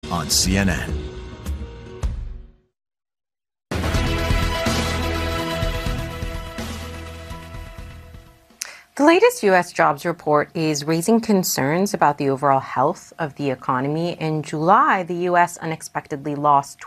on CNN. The latest U.S. jobs report is raising concerns about the overall health of the economy. In July, the U.S. unexpectedly lost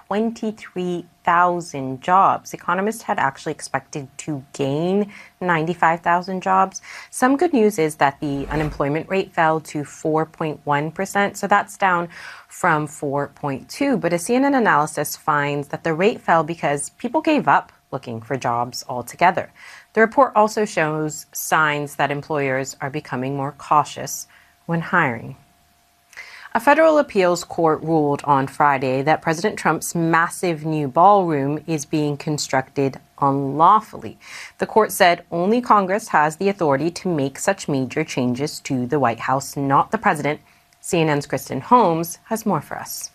23,000 jobs. Economists had actually expected to gain 95,000 jobs. Some good news is that the unemployment rate fell to 4.1%, so that's down from 4.2%. But a CNN analysis finds that the rate fell because people gave up looking for jobs altogether. The report also shows signs that employers are becoming more cautious when hiring. A federal appeals court ruled on Friday that President Trump's massive new ballroom is being constructed unlawfully. The court said only Congress has the authority to make such major changes to the White House, not the president. CNN's Kristen Holmes has more for us.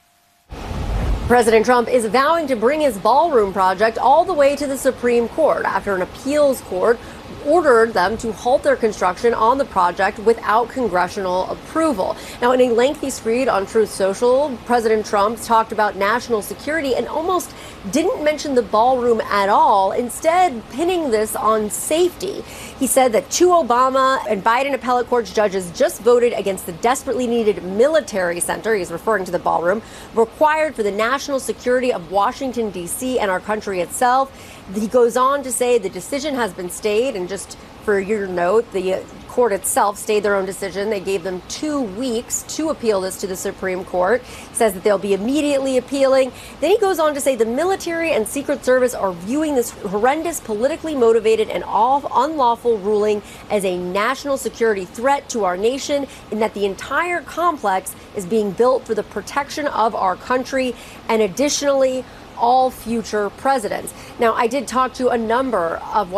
President Trump is vowing to bring his ballroom project all the way to the Supreme Court after an appeals court ordered them to halt their construction on the project without congressional approval. Now, in a lengthy screed on Truth Social, President Trump talked about national security and almost didn't mention the ballroom at all, instead pinning this on safety. He said that two Obama and Biden appellate court judges just voted against the desperately needed military center, he's referring to the ballroom, required for the national security of Washington, D.C. and our country itself. He goes on to say the decision has been stayed, and just for your note, the court itself stayed their own decision. They gave them 2 weeks to appeal this to the Supreme Court. He says that they'll be immediately appealing. Then he goes on to say the military and Secret Service are viewing this horrendous, politically motivated and unlawful ruling as a national security threat to our nation, and that the entire complex is being built for the protection of our country and additionally all future presidents. Now, I did talk to a number of